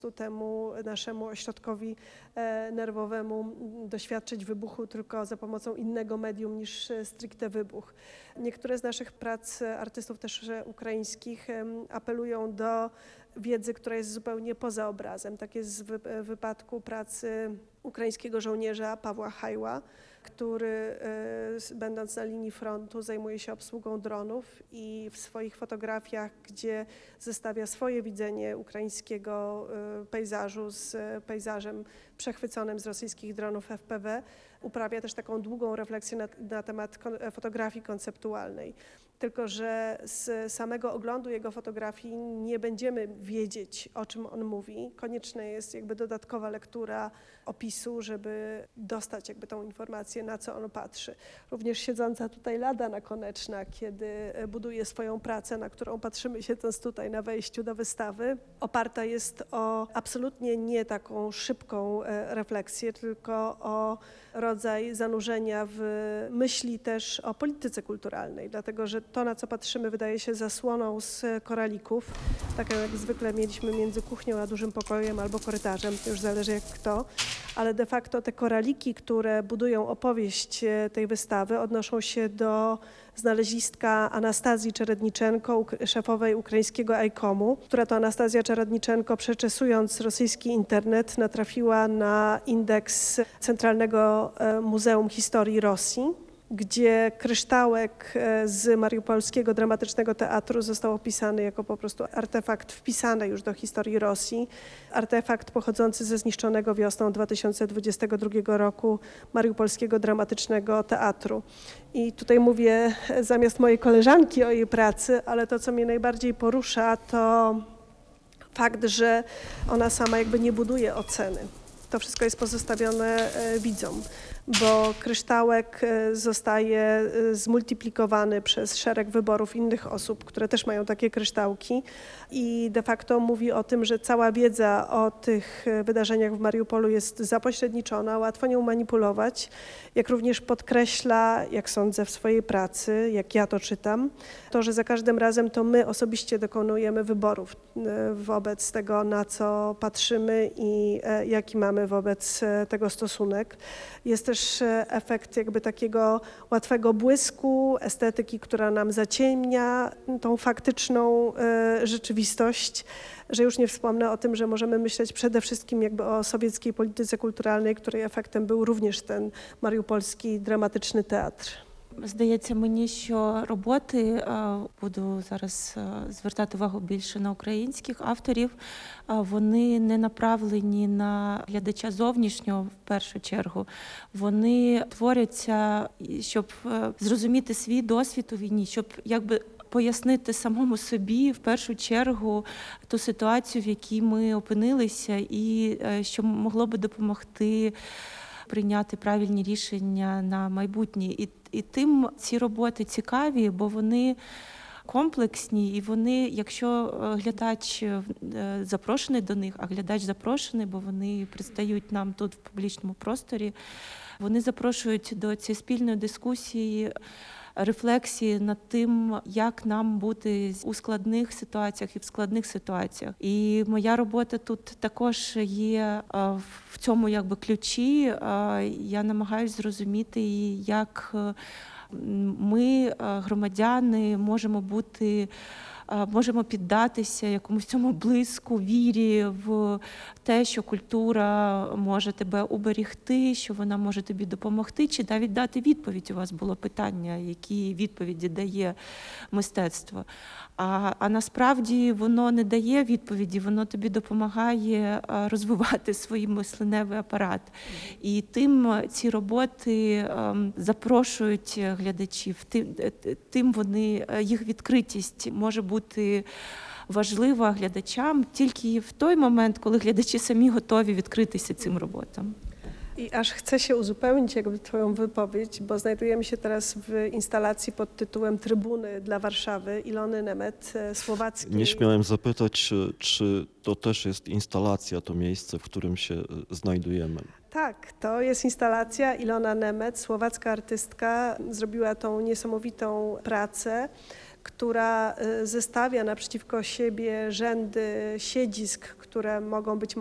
temu naszemu ośrodkowi nerwowemu doświadczyć wybuchu tylko za pomocą innego medium niż stricte wybuch. Niektóre z naszych prac artystów też ukraińskich apelują do wiedzy, która jest zupełnie poza obrazem. Tak jest w wypadku pracy ukraińskiego żołnierza Pawła Hajła, który będąc na linii frontu zajmuje się obsługą dronów i w swoich fotografiach, gdzie zestawia swoje widzenie ukraińskiego pejzażu z pejzażem przechwyconym z rosyjskich dronów FPV, uprawia też taką długą refleksję na temat fotografii konceptualnej. Tylko że z samego oglądu jego fotografii nie będziemy wiedzieć, o czym on mówi. Konieczna jest jakby dodatkowa lektura opisu, żeby dostać jakby tą informację, na co on patrzy. Również siedząca tutaj Lada Nakoneczna, kiedy buduje swoją pracę, na którą patrzymy siedząc tutaj na wejściu do wystawy, oparta jest o absolutnie nie taką szybką refleksję, tylko o rodzaj zanurzenia w myśli też o polityce kulturalnej, dlatego że to, na co patrzymy, wydaje się zasłoną z koralików, tak jak zwykle mieliśmy między kuchnią a dużym pokojem albo korytarzem, to już zależy jak kto, ale de facto te koraliki, które budują opowieść tej wystawy, odnoszą się do znaleziska Anastazji Czeredniczenko, szefowej ukraińskiego ICOM-u, która to Anastazja Czeredniczenko, przeczesując rosyjski internet, natrafiła na indeks Centralnego Muzeum Historii Rosji, gdzie kryształek z mariupolskiego dramatycznego teatru został opisany jako po prostu artefakt wpisany już do historii Rosji, artefakt pochodzący ze zniszczonego wiosną 2022 roku mariupolskiego dramatycznego teatru. I tutaj mówię zamiast mojej koleżanki o jej pracy, ale to, co mnie najbardziej porusza, to fakt, że ona sama jakby nie buduje oceny. To wszystko jest pozostawione widzom, bo kryształek zostaje zmultiplikowany przez szereg wyborów innych osób, które też mają takie kryształki i de facto mówi o tym, że cała wiedza o tych wydarzeniach w Mariupolu jest zapośredniczona, łatwo nią manipulować, jak również podkreśla, jak sądzę w swojej pracy, jak ja to czytam, to, że za każdym razem to my osobiście dokonujemy wyborów wobec tego, na co patrzymy i jaki mamy wobec tego stosunek. Jest też efekt jakby takiego łatwego błysku, estetyki, która nam zaciemnia tą faktyczną rzeczywistość, że już nie wspomnę o tym, że możemy myśleć przede wszystkim jakby o sowieckiej polityce kulturalnej, której efektem był również ten mariupolski dramatyczny teatr. Здається мені, що роботи, буду зараз звертати увагу більше на українських авторів, вони не направлені на глядача зовнішнього в першу чергу. Вони творяться, щоб зрозуміти свій досвід у війні, щоб якби пояснити самому собі в першу чергу ту ситуацію, в якій ми опинилися, і що могло би допомогти прийняти правильні рішення на майбутнє. І тим ці роботи цікаві, бо вони комплексні, і вони, якщо глядач запрошений до них, а глядач запрошений, бо вони предстають нам тут в публічному просторі, вони запрошують до цієї спільної дискусії, рефлексії над тим, як нам бути у складних ситуаціях і в складних ситуаціях. І моя робота тут також є в цьому якби ключі. Я намагаюся зрозуміти, як ми, громадяни, можемо піддатися якомусь цьому блиску, вірі в те, що культура може тебе уберегти, що вона може тобі допомогти, чи навіть дати відповідь. У вас було питання, які відповіді дає мистецтво. А насправді воно не дає відповіді, воно тобі допомагає розвивати свій мисленевий апарат. І тим ці роботи запрошують глядачів, тим вони, їх відкритість може бути важлива глядачам тільки в той момент, коли глядачі самі готові відкритися цим роботам. I aż chcę się uzupełnić jakby twoją wypowiedź, bo znajdujemy się teraz w instalacji pod tytułem Trybuny dla Warszawy Ilony Nemet, słowackiej. Nie śmiałem zapytać, czy to też jest instalacja, to miejsce, w którym się znajdujemy. Tak, to jest instalacja. Ilona Nemet, słowacka artystka, zrobiła tą niesamowitą pracę, która zestawia naprzeciwko siebie rzędy siedzisk, które mogą być